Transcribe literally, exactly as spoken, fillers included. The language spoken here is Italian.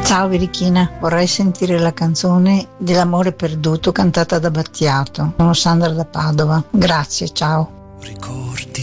Ciao Verichina, vorrei sentire la canzone dell'amore perduto cantata da Battiato. Sono Sandra da Padova. Grazie, ciao. Ricordi